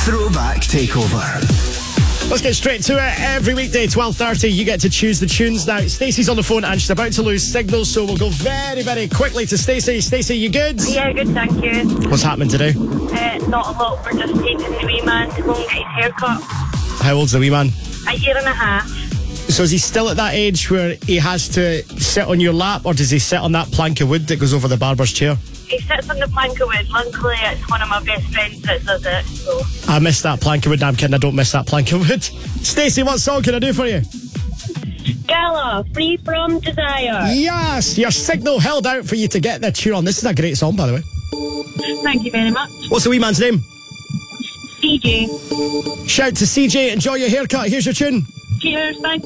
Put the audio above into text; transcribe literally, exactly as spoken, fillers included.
Throwback Takeover. Let's get straight to it. Every weekday, twelve thirty, you get to choose the tunes. Now, Stacey's on the phone and she's about to lose signal, so we'll go very, very quickly to Stacey. Stacey, you good? Yeah, good, thank you. What's happening today? Uh, not a lot. We're just taking the wee man to go and get his haircut. How old's the wee man? A year and a half. So is he still at that age where he has to sit on your lap, or does he sit on that plank of wood that goes over the barber's chair? He sits on the plank of wood. Luckily, it's one of my best friends that does it. So I miss that plank of wood. No, I'm kidding, I don't miss that plank of wood. Stacey, what song can I do for you? Gala, Free From Desire. Yes, your signal held out for you to get the tune on. This is a great song, by the way. Thank you very much. What's the wee man's name? C J. Shout to C J, enjoy your haircut. Here's your tune. Cheers, thank